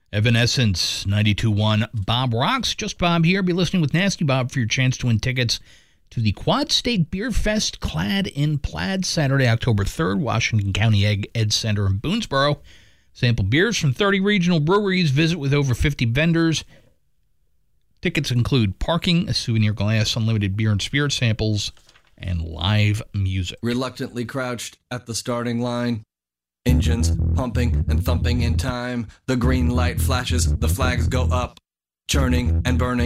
Evanescence, 92.1 Bob Rocks. Just Bob here. Be listening with Nasty Bob for your chance to win tickets to the Quad State Beer Fest Clad in Plaid, Saturday, October 3rd, Washington County Ed Center in Boonesboro. Sample beers from 30 regional breweries. Visit with over 50 vendors. Tickets include parking, a souvenir glass, unlimited beer and spirit samples, and live music. Reluctantly crouched at the starting line. Engines pumping and thumping in time. The green light flashes, the flags go up. Churning and burning.